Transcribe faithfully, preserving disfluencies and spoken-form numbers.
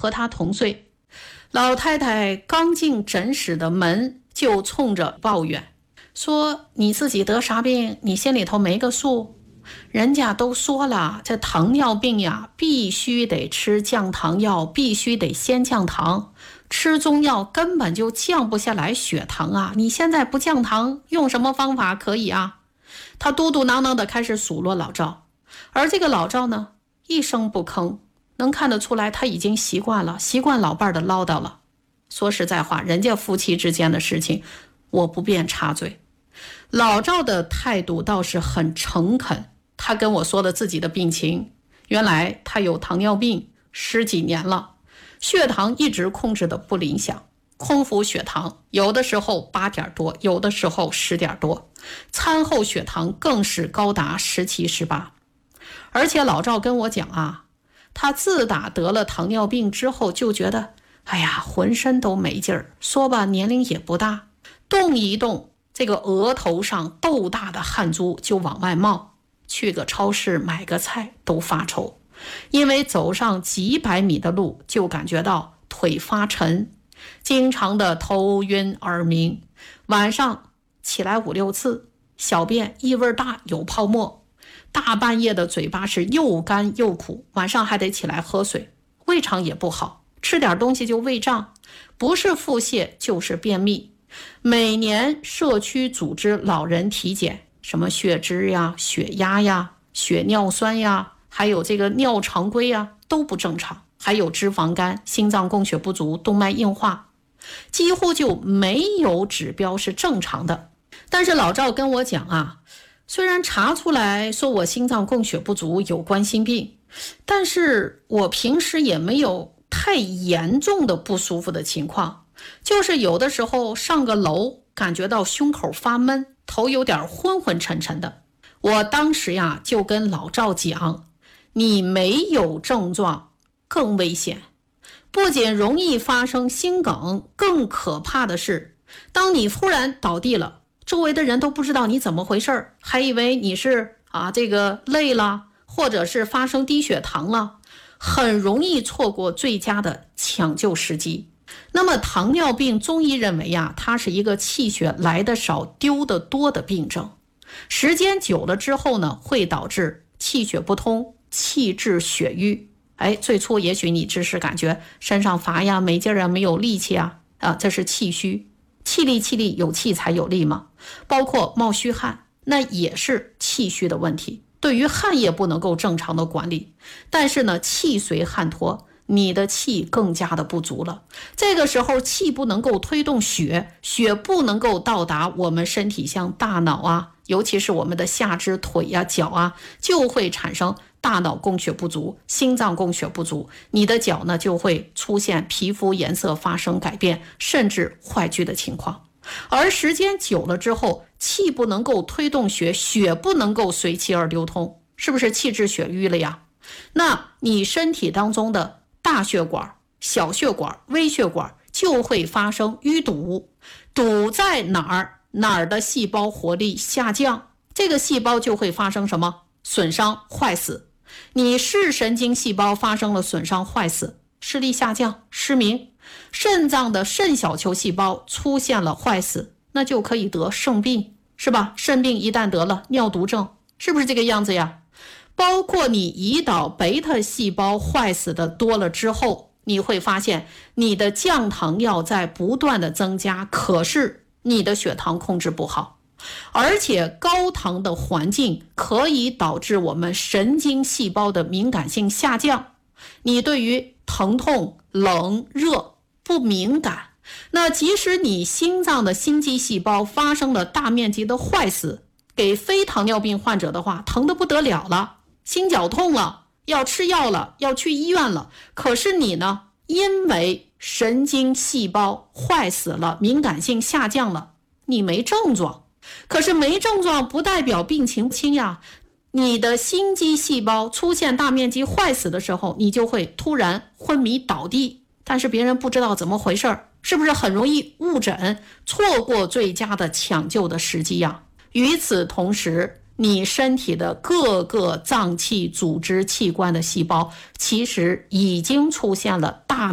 和他同岁。老太太刚进诊室的门就冲着抱怨说，你自己得啥病你心里头没个数？人家都说了，这糖尿病呀必须得吃降糖药，必须得先降糖，吃中药根本就降不下来血糖啊，你现在不降糖用什么方法可以啊？他嘟嘟囔囔的开始数落老赵，而这个老赵呢一声不吭，能看得出来他已经习惯了习惯老伴的唠叨了。说实在话，人家夫妻之间的事情我不便插嘴。老赵的态度倒是很诚恳，他跟我说了自己的病情，原来他有糖尿病十几年了，血糖一直控制的不理想，空腹血糖有的时候八点多，有的时候十点多，餐后血糖更是高达十七、十八。而且老赵跟我讲啊，他自打得了糖尿病之后就觉得哎呀浑身都没劲儿，说吧年龄也不大，动一动这个额头上豆大的汗珠就往外冒，去个超市买个菜都发愁，因为走上几百米的路就感觉到腿发沉，经常的头晕耳鸣，晚上起来五六次，小便异味大有泡沫，大半夜的嘴巴是又干又苦，晚上还得起来喝水，胃肠也不好，吃点东西就胃胀，不是腹泻就是便秘。每年社区组织老人体检，什么血脂呀、血压呀、血尿酸呀，还有这个尿常规呀都不正常，还有脂肪肝、心脏供血不足、动脉硬化，几乎就没有指标是正常的。但是老赵跟我讲啊，虽然查出来说我心脏供血不足有冠心病，但是我平时也没有太严重的不舒服的情况，就是有的时候上个楼感觉到胸口发闷，头有点昏昏沉沉的。我当时呀就跟老赵讲，你没有症状更危险，不仅容易发生心梗，更可怕的是当你忽然倒地了，周围的人都不知道你怎么回事，还以为你是啊这个累了，或者是发生低血糖了，很容易错过最佳的抢救时机。那么糖尿病中医认为呀，它是一个气血来得少丢得多的病症，时间久了之后呢，会导致气血不通，气滞血瘀。哎，最初也许你只是感觉身上乏呀、没劲啊、没有力气啊，啊，这是气虚。气力气力有气才有力嘛，包括冒虚汗，那也是气虚的问题。对于汗液不能够正常的管理，但是呢，气随汗脱，你的气更加的不足了。这个时候气不能够推动血，血不能够到达我们身体像大脑啊，尤其是我们的下肢腿啊、脚啊，就会产生大脑供血不足，心脏供血不足，你的脚呢就会出现皮肤颜色发生改变，甚至坏疽的情况。而时间久了之后，气不能够推动血，血不能够随气而流通，是不是气滞血瘀了呀？那你身体当中的大血管、小血管、微血管就会发生淤堵，堵在哪儿，哪儿的细胞活力下降，这个细胞就会发生什么？损伤、坏死。你视神经细胞发生了损伤、坏死，视力下降、失明。肾脏的肾小球细胞出现了坏死，那就可以得肾病，是吧？肾病一旦得了，尿毒症，是不是这个样子呀？包括你胰岛贝塔细胞坏死的多了之后，你会发现你的降糖药在不断的增加，可是你的血糖控制不好。而且高糖的环境可以导致我们神经细胞的敏感性下降，你对于疼痛、冷、热不敏感，那即使你心脏的心肌细胞发生了大面积的坏死，给非糖尿病患者的话，疼得不得了了，心绞痛了，要吃药了，要去医院了。可是你呢，因为神经细胞坏死了，敏感性下降了，你没症状。可是没症状不代表病情轻呀，你的心肌细胞出现大面积坏死的时候，你就会突然昏迷倒地，但是别人不知道怎么回事，是不是很容易误诊，错过最佳的抢救的时机呀？与此同时，你身体的各个脏器、组织、器官的细胞其实已经出现了大